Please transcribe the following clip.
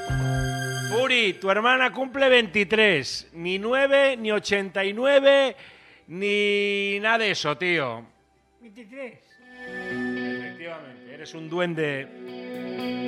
Furi, tu hermana cumple 23. Ni 9, ni 89, ni nada de eso, tío. 23. Efectivamente, eres un duende.